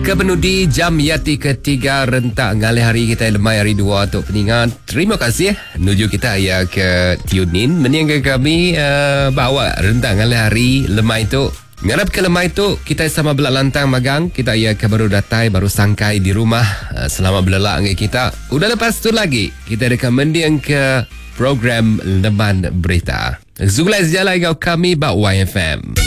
Kepenudi jam yati ketiga rentak ngalih hari kita lemai hari dua untuk peningat. Terima kasih nuju kita ya ke tune in meninggal kami bawa rentak ngalih hari lemai tu. Ngarap ke lemai tu kita sama belalantang magang kita ya ke baru datai baru sangkai di rumah selama belala ngai kita. Udah lepas tu lagi kita rekomendian ke program Leman Berita. Zulai sejalan kami bak YFM.